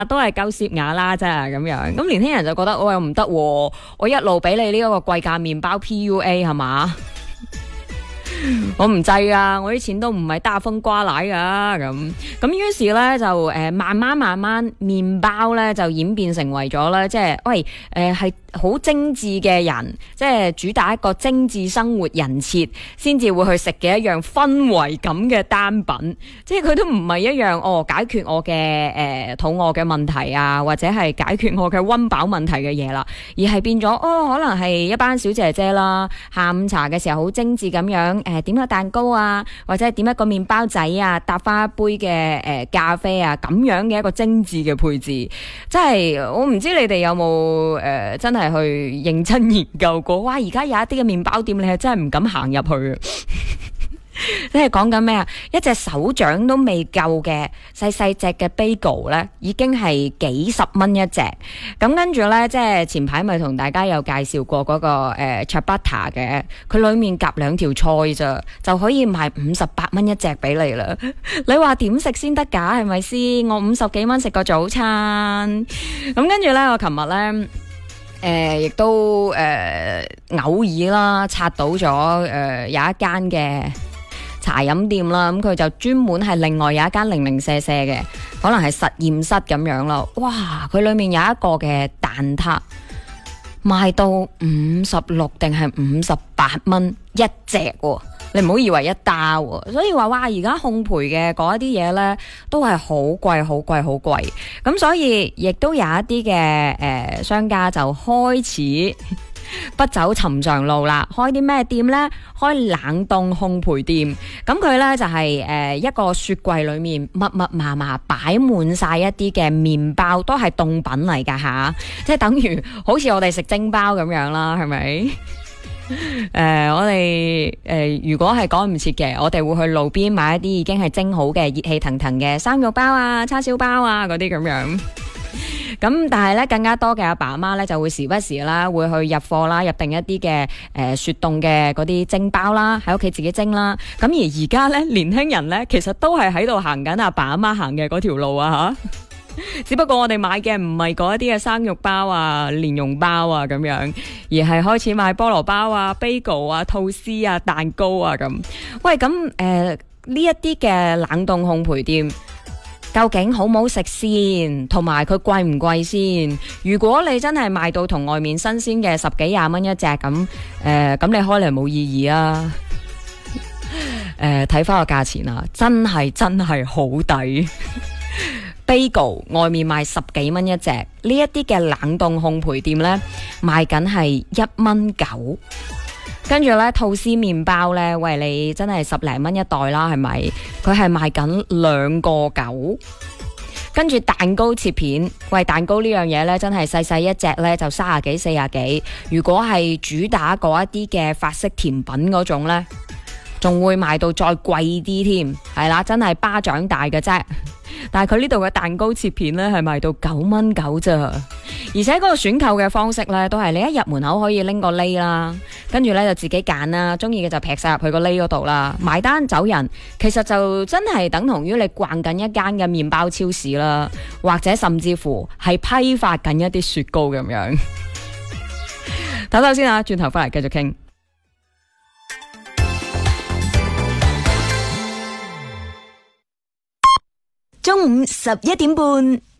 都係夠攝牙啦，真係咁樣。咁年輕人就覺得我又唔得，我一路俾你呢個貴價麵包 PUA 係嘛？我唔制啊！我啲錢都唔係大風瓜奶噶咁於是咧就慢慢麵包咧就演變成為咗咧，即係喂係好精緻嘅人，即係主打一個精緻生活人設，先至會去食嘅一樣氛圍感嘅單品。即係佢都唔係一樣解決我嘅肚餓嘅問題啊，或者係解決我嘅溫飽問題嘅嘢啦，而係變咗可能係一班小姐姐啦，下午茶嘅時候好精緻咁樣點個蛋糕啊，或者係點一個麵包仔啊，搭翻一杯嘅咖啡啊，咁樣嘅一個精緻嘅配置，即係我唔知你哋有冇真係去認真研究過？哇！而家有一啲嘅麵包店，你係真係唔敢行入去即係講緊咩啊？一隻手掌都未夠嘅細細隻嘅 bagel 咧，已經係幾十蚊一隻。咁跟住咧，即係前排咪同大家有介紹過嗰個ciabatta 嘅，佢裏面夾2條菜咋，就可以賣58蚊一隻俾你啦。你話點食先得㗎？係咪先？我50幾蚊食個早餐。咁跟住咧，我琴日咧亦都偶爾啦，刷到咗有一間嘅茶飲店啦，咁佢就專門係另外有一間零零舍舍嘅，可能係實驗室咁樣咯。哇！佢裏面有一個嘅蛋撻賣到56定係58蚊一隻喎，你唔好以為一打喎。所以話哇，而家烘焙嘅嗰一啲嘢呢，都係好貴好貴好貴。咁所以亦都有一啲嘅商家就開始不走尋常路啦，開啲咩店呢？開冷凍烘焙店。咁佢呢就係一個雪櫃裏面密密麻麻擺滿晒一啲嘅麵包，都係凍品嚟噶吓，即係等於好似我哋食蒸包咁樣啦，係咪？我哋如果係趕唔切嘅，我哋會去路邊買一啲已經係蒸好嘅熱氣騰騰嘅生肉包啊、叉燒包啊嗰啲咁樣。咁但係咧，更加多嘅阿爸阿媽咧就會時不時啦，會去入貨啦，入定一啲嘅雪凍嘅嗰啲蒸包啦，喺屋企自己蒸啦。咁而而家咧，年輕人咧其實都係喺度行緊阿爸阿媽行嘅嗰條路啊吓。只不過我哋買嘅唔係嗰一啲嘅生肉包啊、蓮蓉包啊咁樣，而係開始買菠蘿包啊、bagel 啊、吐司啊、蛋糕啊咁。喂，咁呢一啲嘅冷凍烘焙店，究竟好唔好食先？同埋佢貴唔貴先？如果你真係賣到同外面新鮮嘅10幾20蚊一隻咁，咁你開嚟冇意義啊！睇翻個價錢啊，真係好抵。bagel 外面賣10幾蚊一隻，呢一啲嘅冷凍烘焙店呢，賣緊係1.9蚊。跟住呢，吐司麵包呢，喂，你真係10零蚊一袋啦，係咪？佢係賣緊2.9。跟住蛋糕切片，喂，蛋糕呢樣嘢呢，真係細細一隻呢，就30幾40幾。如果係主打嗰一啲嘅法式甜品嗰種呢，仲會賣到再貴啲添，係啦，真係巴掌大嘅啫。但係佢呢度嘅蛋糕切片呢，係賣到9.9咋，而且嗰個選購嘅方式呢，都係你一入門口可以拎個籬啦，跟住呢就自己揀啦，中意嘅就劈晒入去個籬嗰度啦，埋單走人。其實就真係等同於你逛緊一間嘅麵包超市啦，或者甚至乎係批發緊一啲雪糕咁樣。唞先啊，轉頭翻嚟繼續傾。 中午11點半。